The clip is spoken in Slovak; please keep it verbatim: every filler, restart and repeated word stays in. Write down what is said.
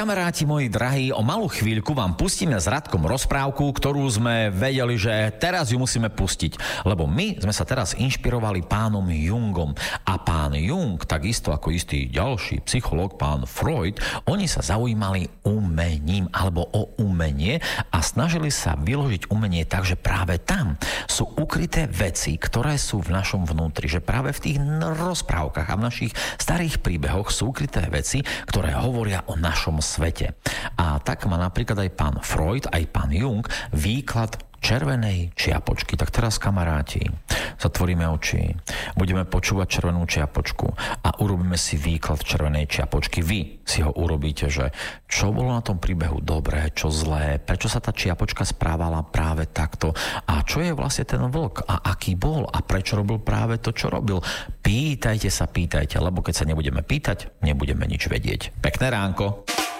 kamaráti moji drahí, o malú chvíľku vám pustíme s Radkom rozprávku, ktorú sme vedeli, že teraz ju musíme pustiť. Lebo my sme sa teraz inšpirovali pánom Jungom. A pán Jung, takisto ako istý ďalší psychológ, pán Freud, oni sa zaujímali umením alebo o umenie a snažili sa vyložiť umenie tak, že práve tam sú ukryté veci, ktoré sú v našom vnútri. Že práve v tých rozprávkach a v našich starých príbehoch sú ukryté veci, ktoré hovoria o našom svete. A tak má napríklad aj pán Freud, aj pán Jung výklad červenej čiapočky. Tak teraz, kamaráti, zatvoríme oči, budeme počúvať červenú čiapočku a urobíme si výklad červenej čiapočky. Vy si ho urobíte, že čo bolo na tom príbehu dobré, čo zlé, prečo sa tá čiapočka správala práve takto a čo je vlastne ten vlk a aký bol a prečo robil práve to, čo robil. Pýtajte sa, pýtajte, lebo keď sa nebudeme pýtať, nebudeme nič vedieť. Pekné ránko.